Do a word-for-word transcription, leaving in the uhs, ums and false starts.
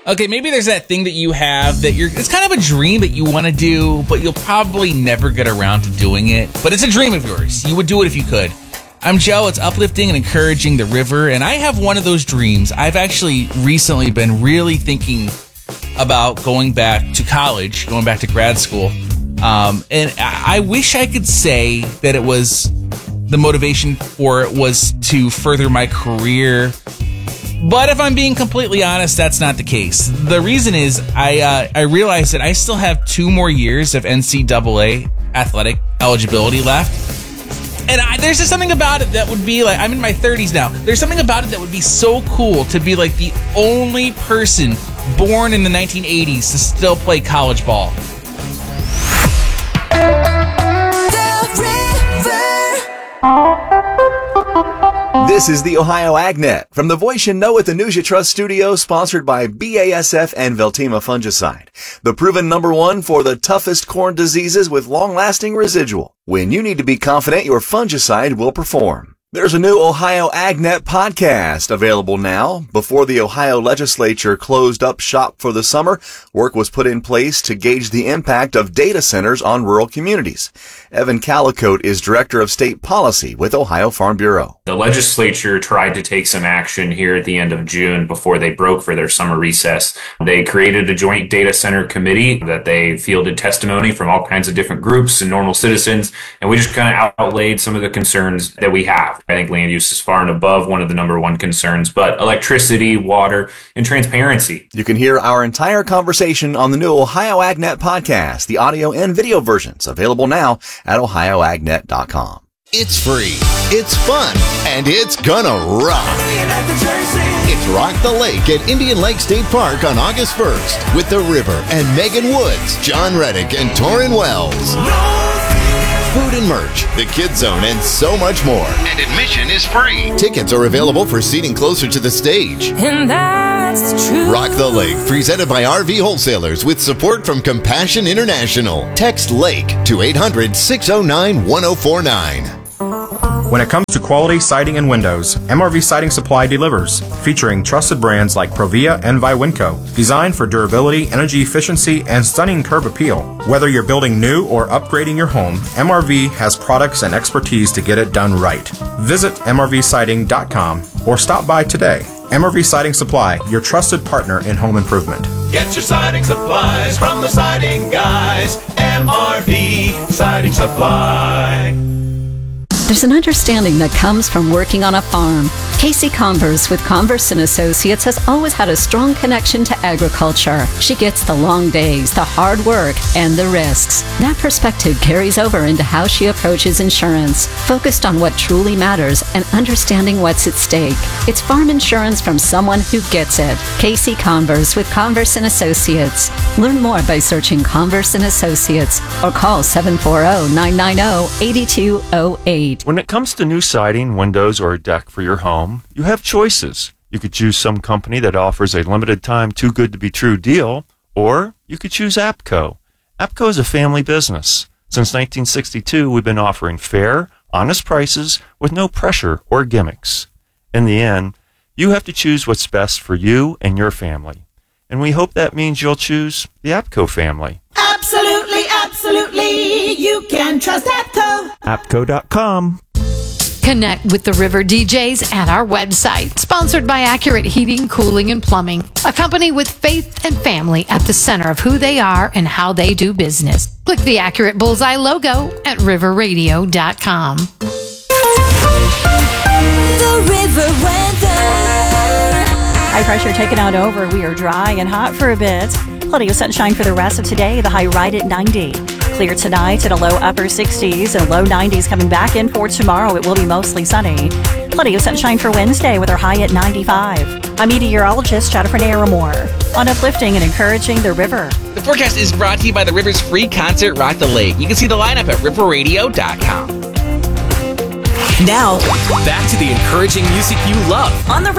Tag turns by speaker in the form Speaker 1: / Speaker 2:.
Speaker 1: Okay, maybe there's that thing that you have that you're, it's kind of a dream that you want to do, but you'll probably never get around to doing it. But it's a dream of yours. You would do it if you could. I'm Joe. It's uplifting and encouraging the river, and I have one of those dreams. I've actually recently been really thinking about going back to college, going back to grad school. Um, and I, I wish I could say that it was the motivation for it was to further my career. But if I'm being completely honest, that's not the case. The reason is I uh, I realized that I still have two more years of N C double A athletic eligibility left. And I, there's just something about it that would be like, I'm in my thirties now. There's something about it that would be so cool to be like the only person born in the nineteen eighties to still play college ball.
Speaker 2: This is the Ohio AgNet from the Voice You Know at the News You Trust studio, sponsored by B A S F and Veltima Fungicide, the proven number one for the toughest corn diseases with long-lasting residual. When you need to be confident your fungicide will perform. There's a new Ohio AgNet podcast available now. Before the Ohio legislature closed up shop for the summer, work was put in place to gauge the impact of data centers on rural communities. Evan Calicote is Director of State Policy with Ohio Farm Bureau.
Speaker 3: The legislature tried to take some action here at the end of June before they broke for their summer recess. They created a joint data center committee that they fielded testimony from all kinds of different groups and normal citizens, and we just kind of outlaid some of the concerns that we have. I think land use is far and above one of the number one concerns, but electricity, water, and transparency.
Speaker 2: You can hear our entire conversation on the new Ohio AgNet podcast, the audio and video versions available now at ohio agnet dot com.
Speaker 4: It's free, it's fun, and it's gonna rock. It's Rock the Lake at Indian Lake State Park on August first with The River and Megan Woods, John Reddick, and Torrin Wells. Food and merch, the Kids Zone, and so much more. And admission is free. Tickets are available for seating closer to the stage.
Speaker 5: And that's the truth.
Speaker 4: Rock the Lake, presented by R V Wholesalers with support from Compassion International. Text LAKE to eight hundred, six oh nine, one oh four nine.
Speaker 6: When it comes to quality siding and windows, M R V Siding Supply delivers, featuring trusted brands like Provia and Viwinco, designed for durability, energy efficiency, and stunning curb appeal. Whether you're building new or upgrading your home, M R V has products and expertise to get it done right. Visit M R V siding dot com or stop by today. M R V Siding Supply, your trusted partner in home improvement.
Speaker 7: Get your siding supplies from the siding guys. M R V Siding Supply.
Speaker 8: There's an understanding that comes from working on a farm. Casey Converse with Converse and Associates has always had a strong connection to agriculture. She gets the long days, the hard work, and the risks. That perspective carries over into how she approaches insurance, focused on what truly matters and understanding what's at stake. It's farm insurance from someone who gets it. Casey Converse with Converse and Associates. Learn more by searching Converse and Associates or call seven four zero, nine nine zero, eight two zero eight.
Speaker 9: When it comes to new siding, windows, or a deck for your home, you have choices. You could choose some company that offers a limited time too good to be true deal, or you could choose APCO. APCO is a family business. Since nineteen sixty-two, we've been offering fair, honest prices with no pressure or gimmicks. In the end, you have to choose what's best for you and your family. And we hope that means you'll choose the APCO family.
Speaker 10: Absolutely, absolutely. You can trust APCO.
Speaker 6: apco dot com.
Speaker 5: Connect with the River D Js at our website. Sponsored by Accurate Heating, Cooling, and Plumbing. A company with faith and family at the center of who they are and how they do business. Click the Accurate Bullseye logo at river radio dot com.
Speaker 10: The River weather.
Speaker 11: High pressure taken out over. We are dry and hot for a bit. Plenty of sunshine for the rest of today. The high right at ninety. Clear tonight at a low upper sixties and low nineties coming back in for tomorrow. It will be mostly sunny. Plenty of sunshine for Wednesday with our high at ninety-five. I'm meteorologist Jennifer Naramore on uplifting and encouraging the river.
Speaker 1: The forecast is brought to you by the River's free concert, Rock the Lake. You can see the lineup at river radio dot com.
Speaker 12: Now, back to the encouraging music you love on the